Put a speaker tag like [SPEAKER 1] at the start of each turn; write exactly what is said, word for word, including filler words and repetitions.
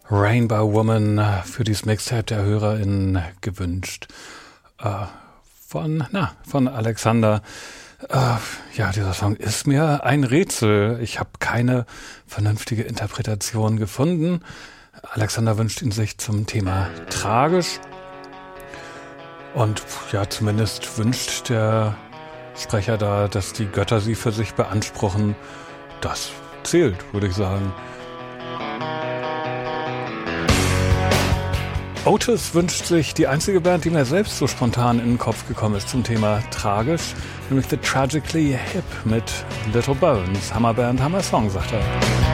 [SPEAKER 1] Rainbow Woman für dieses Mixtape der HörerInnen gewünscht. Äh, von, na, von Alexander. Äh, ja, dieser Song ist mir ein Rätsel. Ich habe keine vernünftige Interpretation gefunden. Alexander wünscht ihn sich zum Thema tragisch. Und ja, zumindest wünscht der Sprecher da, dass die Götter sie für sich beanspruchen. Das zählt, würde ich sagen. Otis wünscht sich die einzige Band, die mir selbst so spontan in den Kopf gekommen ist zum Thema tragisch, nämlich The Tragically Hip mit Little Bones. Hammerband, Hammer Song, sagt er.